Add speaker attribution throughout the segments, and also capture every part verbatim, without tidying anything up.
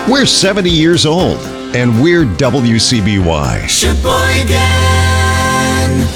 Speaker 1: We're seventy years old, and we're W C B Y.
Speaker 2: Sheboygan.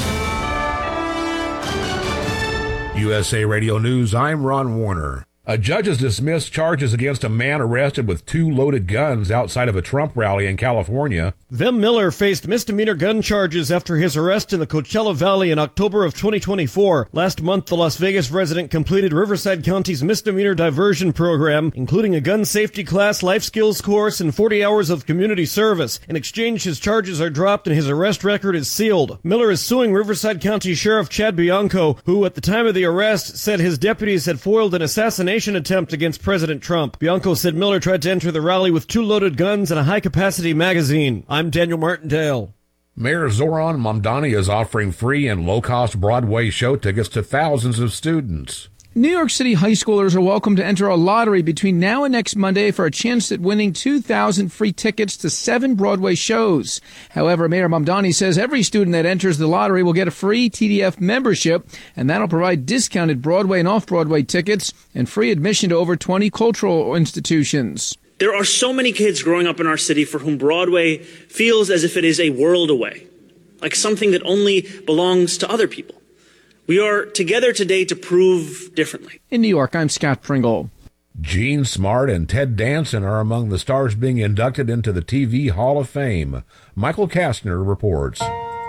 Speaker 3: U S A Radio News, I'm Ron Warner. A judge has dismissed charges against a man arrested with two loaded guns outside of a Trump rally in California.
Speaker 4: Vem Miller faced misdemeanor gun charges after his arrest in the Coachella Valley in October of twenty twenty-four. Last month, the Las Vegas resident completed Riverside County's misdemeanor diversion program, including a gun safety class, life skills course, and forty hours of community service. In exchange, his charges are dropped and his arrest record is sealed. Miller is suing Riverside County Sheriff Chad Bianco, who at the time of the arrest said his deputies had foiled an assassination attempt against President Trump. Bianco said Miller tried to enter the rally with two loaded guns and a high-capacity magazine. I'm Daniel Martindale.
Speaker 3: Mayor Zoran Mamdani is offering free and low-cost Broadway show tickets to thousands of students.
Speaker 5: New York City high schoolers are welcome to enter a lottery between now and next Monday for a chance at winning two thousand free tickets to seven Broadway shows. However, Mayor Mamdani says every student that enters the lottery will get a free T D F membership, and that'll provide discounted Broadway and off-Broadway tickets and free admission to over twenty cultural institutions.
Speaker 6: There are so many kids growing up in our city for whom Broadway feels as if it is a world away, like something that only belongs to other people. We are together today to prove differently.
Speaker 5: In New York, I'm Scott Pringle.
Speaker 3: Gene Smart and Ted Danson are among the stars being inducted into the T V Hall of Fame. Michael Kastner reports.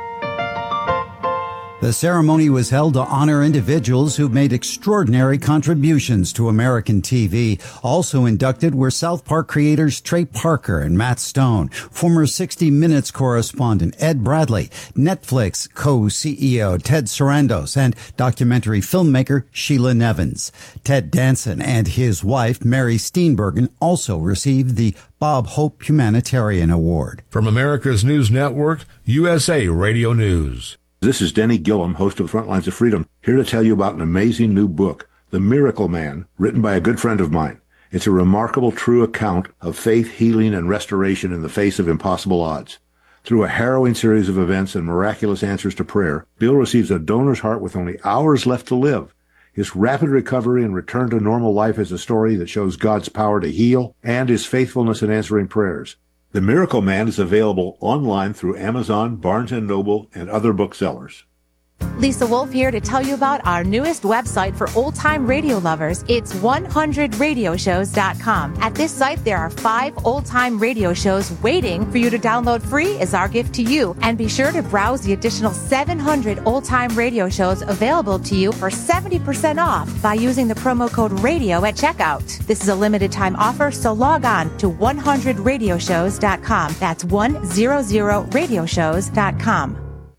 Speaker 7: The ceremony was held to honor individuals who've made extraordinary contributions to American T V. Also inducted were South Park creators Trey Parker and Matt Stone, former sixty minutes correspondent Ed Bradley, Netflix co-C E O Ted Sarandos, and documentary filmmaker Sheila Nevins. Ted Danson and his wife Mary Steenburgen also received the Bob Hope Humanitarian Award.
Speaker 3: From America's News Network, U S A Radio News.
Speaker 8: This is Denny Gillum, host of Frontlines of Freedom, here to tell you about an amazing new book, The Miracle Man, written by a good friend of mine. It's a remarkable, true account of faith, healing, and restoration in the face of impossible odds. Through a harrowing series of events and miraculous answers to prayer, Bill receives a donor's heart with only hours left to live. His rapid recovery and return to normal life is a story that shows God's power to heal and his faithfulness in answering prayers. The Miracle Man is available online through Amazon, Barnes and Noble, and other booksellers.
Speaker 9: Lisa Wolf here to tell you about our newest website for old-time radio lovers. It's one hundred radio shows dot com. At this site, there are five old-time radio shows waiting for you to download free as our gift to you. And be sure to browse the additional seven hundred old-time radio shows available to you for seventy percent off by using the promo code RADIO at checkout. This is a limited-time offer, so log on to one hundred radio shows dot com. That's one hundred radio shows dot com.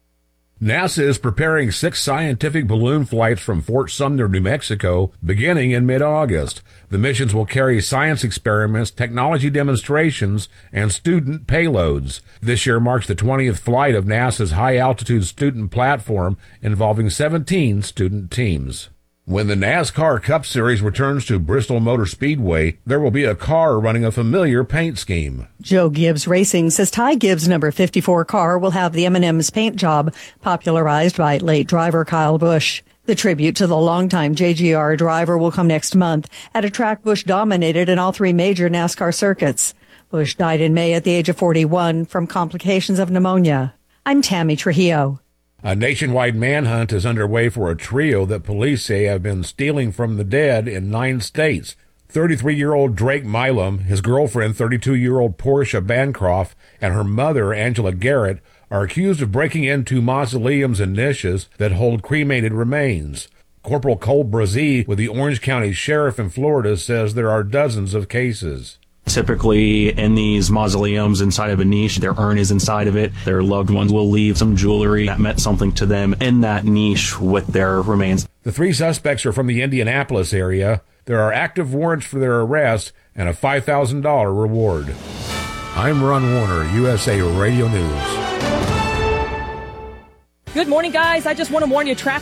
Speaker 3: NASA is preparing six scientific balloon flights from Fort Sumner, New Mexico, beginning in mid-August. The missions will carry science experiments, technology demonstrations, and student payloads. This year marks the twentieth flight of NASA's high-altitude student platform involving seventeen student teams. When the NASCAR Cup Series returns to Bristol Motor Speedway, there will be a car running a familiar paint scheme.
Speaker 10: Joe Gibbs Racing says Ty Gibbs' number fifty-four car will have the M and M's paint job, popularized by late driver Kyle Busch. The tribute to the longtime J G R driver will come next month at a track Busch dominated in all three major NASCAR circuits. Busch died in May at the age of forty-one from complications of pneumonia. I'm Tammy Trujillo.
Speaker 3: A nationwide manhunt is underway for a trio that police say have been stealing from the dead in nine states. thirty-three-year-old Drake Milam, his girlfriend, thirty-two-year-old Portia Bancroft, and her mother, Angela Garrett, are accused of breaking into mausoleums and niches that hold cremated remains. Corporal Cole Brazee with the Orange County Sheriff in Florida says there are dozens of cases.
Speaker 11: Typically in these mausoleums inside of a niche, their urn is inside of it. Their loved ones will leave some jewelry that meant something to them in that niche with their remains.
Speaker 3: The three suspects are from the Indianapolis area. There are active warrants for their arrest and a five thousand dollars reward. I'm Ron Warner, U S A Radio News.
Speaker 12: Good morning, guys. I just want to warn you, traffic